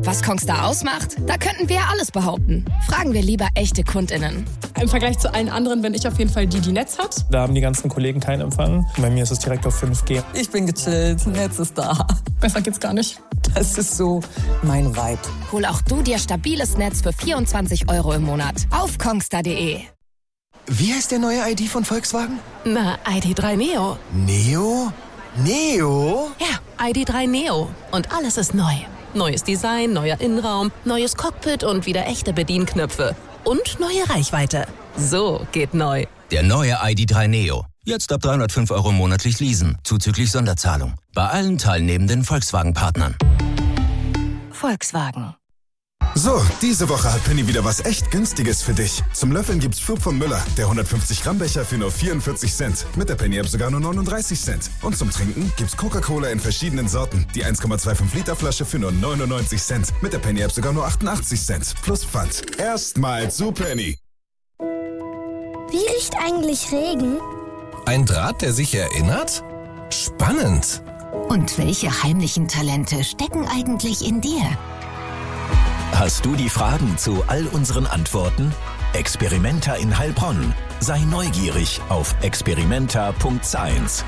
Was Kongstar ausmacht? Da könnten wir alles behaupten. Fragen wir lieber echte KundInnen. Im Vergleich zu allen anderen bin ich auf jeden Fall die Netz hat. Da haben die ganzen Kollegen keinen Empfang. Bei mir ist es direkt auf 5G. Ich bin gechillt, Netz ist da. Besser geht's gar nicht. Das ist so mein Vibe. Hol auch du dir stabiles Netz für 24 € im Monat auf kongstar.de. Wie heißt der neue ID von Volkswagen? Na, ID.3 Neo. Neo? Neo? Ja, ID.3 Neo. Und alles ist neu. Neues Design, neuer Innenraum, neues Cockpit und wieder echte Bedienknöpfe. Und neue Reichweite. So geht neu. Der neue ID.3 Neo. Jetzt ab 305 € monatlich leasen, zuzüglich Sonderzahlung. Bei allen teilnehmenden Volkswagen-Partnern. Volkswagen. So, diese Woche hat Penny wieder was echt Günstiges für dich. Zum Löffeln gibt's Flug von Müller, der 150-Gramm-Becher für nur 44 Cent. Mit der Penny-App sogar nur 39 Cent. Und zum Trinken gibt's Coca-Cola in verschiedenen Sorten. Die 1,25-Liter-Flasche für nur 99 Cent. Mit der Penny-App sogar nur 88 Cent. Plus Pfand. Erstmal zu Penny. Wie riecht eigentlich Regen? Ein Draht, der sich erinnert? Spannend. Und welche heimlichen Talente stecken eigentlich in dir? Hast du die Fragen zu all unseren Antworten? Experimenta in Heilbronn. Sei neugierig auf experimenta.science.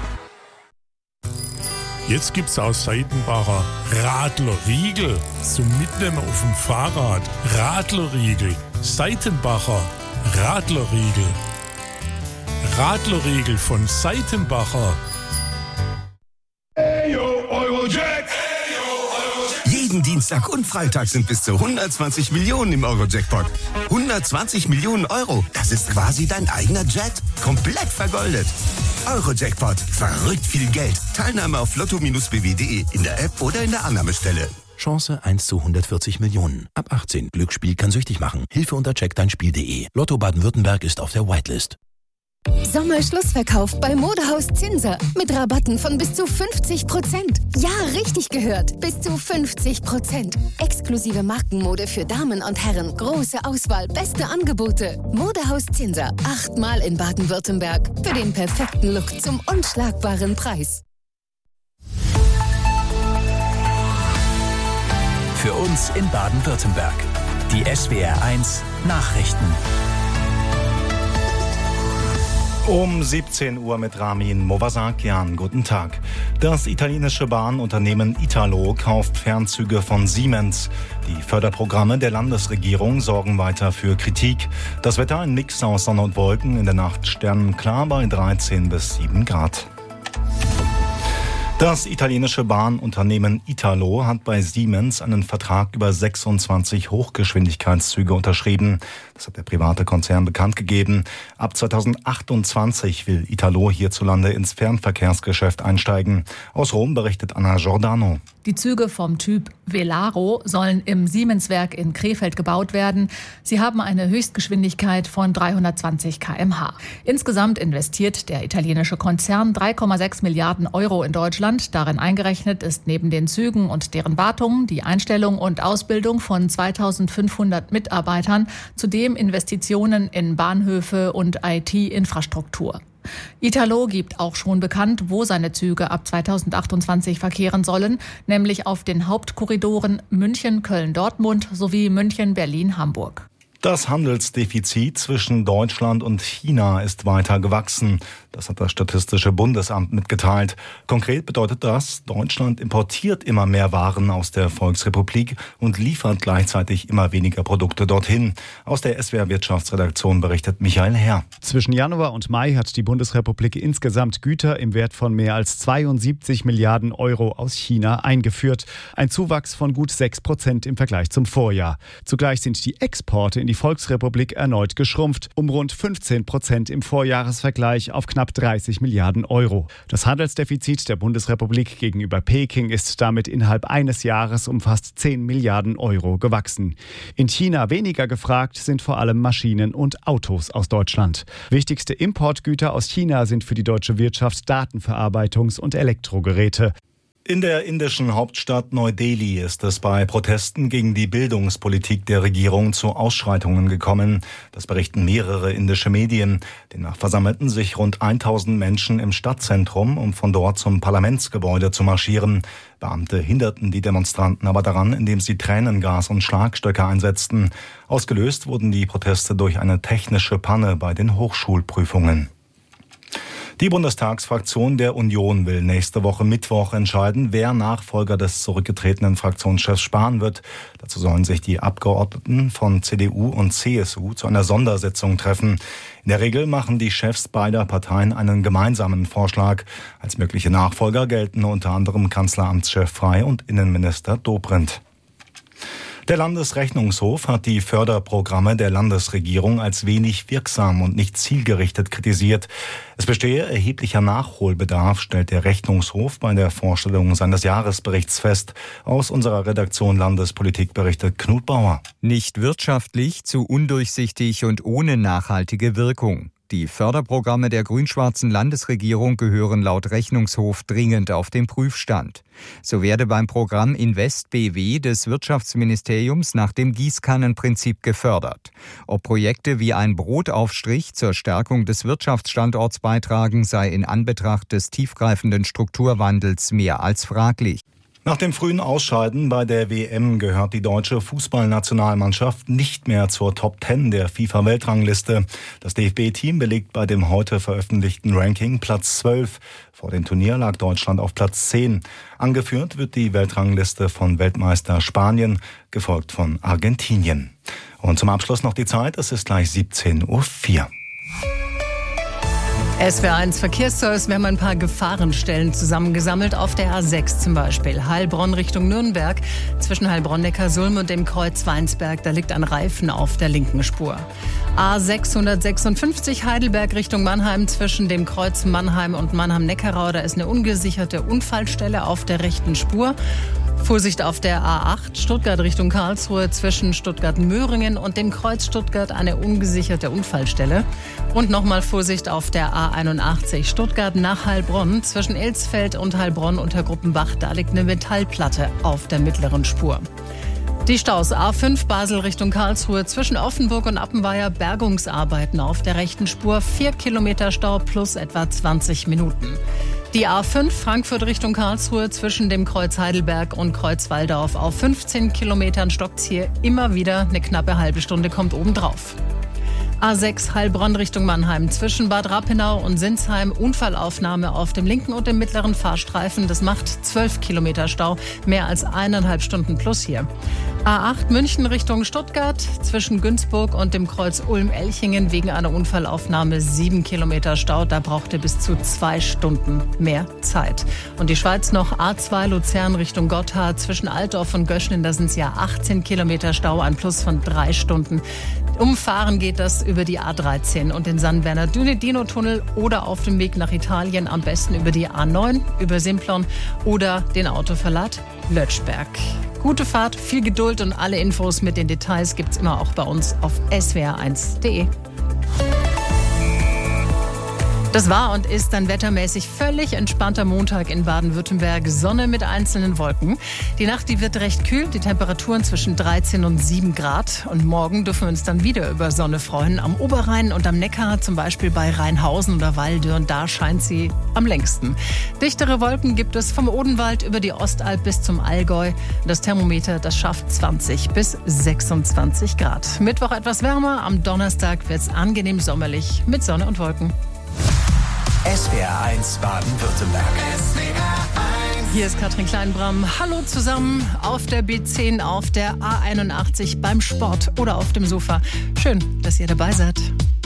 Jetzt gibt's aus Seitenbacher Radlerriegel zum Mitnehmen auf dem Fahrrad. Radlerriegel. Seitenbacher Radlerriegel. Radlerriegel von Seitenbacher. Jeden Dienstag und Freitag sind bis zu 120 Millionen im Euro-Jackpot. 120 Millionen Euro, das ist quasi dein eigener Jet. Komplett vergoldet. Euro-Jackpot, verrückt viel Geld. Teilnahme auf lotto-bw.de, in der App oder in der Annahmestelle. Chance 1 zu 140 Millionen. Ab 18. Glücksspiel kann süchtig machen. Hilfe unter checkdeinspiel.de. Lotto Baden-Württemberg ist auf der Whitelist. Sommerschlussverkauf bei Modehaus Zinser. Mit Rabatten von bis zu 50%. Ja, richtig gehört. Bis zu 50%. Exklusive Markenmode für Damen und Herren. Große Auswahl, beste Angebote. Modehaus Zinser. 8-mal in Baden-Württemberg. Für den perfekten Look zum unschlagbaren Preis. Für uns in Baden-Württemberg. Die SWR1 Nachrichten. Um 17 Uhr mit Ramin Movasakian. Guten Tag. Das italienische Bahnunternehmen Italo kauft Fernzüge von Siemens. Die Förderprogramme der Landesregierung sorgen weiter für Kritik. Das Wetter ein Mix aus Sonne und Wolken. In der Nacht sternenklar bei 13 bis 7 Grad. Das italienische Bahnunternehmen Italo hat bei Siemens einen Vertrag über 26 Hochgeschwindigkeitszüge unterschrieben. Das hat der private Konzern bekannt gegeben. Ab 2028 will Italo hierzulande ins Fernverkehrsgeschäft einsteigen. Aus Rom berichtet Anna Giordano. Die Züge vom Typ Velaro sollen im Siemens-Werk in Krefeld gebaut werden. Sie haben eine Höchstgeschwindigkeit von 320 km/h. Insgesamt investiert der italienische Konzern 3,6 Milliarden Euro in Deutschland. Darin eingerechnet ist neben den Zügen und deren Wartung die Einstellung und Ausbildung von 2500 Mitarbeitern, zudem Investitionen in Bahnhöfe und IT-Infrastruktur. Italo gibt auch schon bekannt, wo seine Züge ab 2028 verkehren sollen, nämlich auf den Hauptkorridoren München, Köln, Dortmund sowie München, Berlin, Hamburg. Das Handelsdefizit zwischen Deutschland und China ist weiter gewachsen. Das hat das Statistische Bundesamt mitgeteilt. Konkret bedeutet das, Deutschland importiert immer mehr Waren aus der Volksrepublik und liefert gleichzeitig immer weniger Produkte dorthin. Aus der SWR Wirtschaftsredaktion berichtet Michael Herr. Zwischen Januar und Mai hat die Bundesrepublik insgesamt Güter im Wert von mehr als 72 Milliarden Euro aus China eingeführt. Ein Zuwachs von gut 6% im Vergleich zum Vorjahr. Zugleich sind die Exporte in die Volksrepublik erneut geschrumpft, um rund 15% im Vorjahresvergleich auf knapp 30 Milliarden Euro. Das Handelsdefizit der Bundesrepublik gegenüber Peking ist damit innerhalb eines Jahres um fast 10 Milliarden Euro gewachsen. In China weniger gefragt sind vor allem Maschinen und Autos aus Deutschland. Wichtigste Importgüter aus China sind für die deutsche Wirtschaft Datenverarbeitungs- und Elektrogeräte. In der indischen Hauptstadt Neu-Delhi ist es bei Protesten gegen die Bildungspolitik der Regierung zu Ausschreitungen gekommen. Das berichten mehrere indische Medien. Demnach versammelten sich rund 1000 Menschen im Stadtzentrum, um von dort zum Parlamentsgebäude zu marschieren. Beamte hinderten die Demonstranten aber daran, indem sie Tränengas und Schlagstöcke einsetzten. Ausgelöst wurden die Proteste durch eine technische Panne bei den Hochschulprüfungen. Die Bundestagsfraktion der Union will nächste Woche Mittwoch entscheiden, wer Nachfolger des zurückgetretenen Fraktionschefs Spahn wird. Dazu sollen sich die Abgeordneten von CDU und CSU zu einer Sondersitzung treffen. In der Regel machen die Chefs beider Parteien einen gemeinsamen Vorschlag. Als mögliche Nachfolger gelten unter anderem Kanzleramtschef Frey und Innenminister Dobrindt. Der Landesrechnungshof hat die Förderprogramme der Landesregierung als wenig wirksam und nicht zielgerichtet kritisiert. Es bestehe erheblicher Nachholbedarf, stellt der Rechnungshof bei der Vorstellung seines Jahresberichts fest. Aus unserer Redaktion Landespolitik berichtet Knut Bauer. Nicht wirtschaftlich, zu undurchsichtig und ohne nachhaltige Wirkung. Die Förderprogramme der grün-schwarzen Landesregierung gehören laut Rechnungshof dringend auf den Prüfstand. So werde beim Programm Invest BW des Wirtschaftsministeriums nach dem Gießkannenprinzip gefördert. Ob Projekte wie ein Brotaufstrich zur Stärkung des Wirtschaftsstandorts beitragen, sei in Anbetracht des tiefgreifenden Strukturwandels mehr als fraglich. Nach dem frühen Ausscheiden bei der WM gehört die deutsche Fußballnationalmannschaft nicht mehr zur Top 10 der FIFA-Weltrangliste. Das DFB-Team belegt bei dem heute veröffentlichten Ranking Platz 12. Vor dem Turnier lag Deutschland auf Platz 10. Angeführt wird die Weltrangliste von Weltmeister Spanien, gefolgt von Argentinien. Und zum Abschluss noch die Zeit, es ist gleich 17:04 Uhr. SWR1 Verkehrsservice, wir haben ein paar Gefahrenstellen zusammengesammelt. Auf der A6 zum Beispiel, Heilbronn Richtung Nürnberg. Zwischen Heilbronn-Neckarsulm und dem Kreuz Weinsberg, da liegt ein Reifen auf der linken Spur. A656 Heidelberg Richtung Mannheim. Zwischen dem Kreuz Mannheim und Mannheim-Neckarau, da ist eine ungesicherte Unfallstelle auf der rechten Spur. Vorsicht auf der A8 Stuttgart Richtung Karlsruhe, zwischen Stuttgart-Möhringen und dem Kreuz Stuttgart eine ungesicherte Unfallstelle. Und nochmal Vorsicht auf der A81 Stuttgart nach Heilbronn, zwischen Elsfeld und Heilbronn unter Gruppenbach, da liegt eine Metallplatte auf der mittleren Spur. Die Staus A5 Basel Richtung Karlsruhe, zwischen Offenburg und Appenweier Bergungsarbeiten auf der rechten Spur, 4 Kilometer Stau plus etwa 20 Minuten. Die A5 Frankfurt Richtung Karlsruhe, zwischen dem Kreuz Heidelberg und Kreuz Walldorf auf 15 Kilometern stockt's hier immer wieder, eine knappe halbe Stunde kommt obendrauf. A6 Heilbronn Richtung Mannheim, zwischen Bad Rappenau und Sinsheim Unfallaufnahme auf dem linken und dem mittleren Fahrstreifen. Das macht 12 Kilometer Stau, mehr als 1,5 Stunden plus hier. A8 München Richtung Stuttgart, zwischen Günzburg und dem Kreuz Ulm-Elchingen wegen einer Unfallaufnahme 7 Kilometer Stau. Da brauchte bis zu 2 Stunden mehr Zeit. Und die Schweiz noch A2 Luzern Richtung Gotthard, zwischen Altdorf und Göschnen, da sind es ja 18 Kilometer Stau, ein Plus von 3 Stunden. Umfahren geht das über die A13 und den San Bernardino-Tunnel oder auf dem Weg nach Italien am besten über die A9, über Simplon oder den Autoverlad Lötschberg. Gute Fahrt, viel Geduld und alle Infos mit den Details gibt's immer auch bei uns auf swr1.de. Das war und ist ein wettermäßig völlig entspannter Montag in Baden-Württemberg. Sonne mit einzelnen Wolken. Die Nacht, die wird recht kühl, die Temperaturen zwischen 13 und 7 Grad. Und morgen dürfen wir uns dann wieder über Sonne freuen. Am Oberrhein und am Neckar, zum Beispiel bei Rheinhausen oder Waldürn, da scheint sie am längsten. Dichtere Wolken gibt es vom Odenwald über die Ostalb bis zum Allgäu. Das Thermometer, das schafft 20 bis 26 Grad. Mittwoch etwas wärmer, am Donnerstag wird es angenehm sommerlich mit Sonne und Wolken. SWR1 Baden-Württemberg. Hier ist Katrin Kleinbram. Hallo zusammen auf der B10, auf der A81, beim Sport oder auf dem Sofa. Schön, dass ihr dabei seid.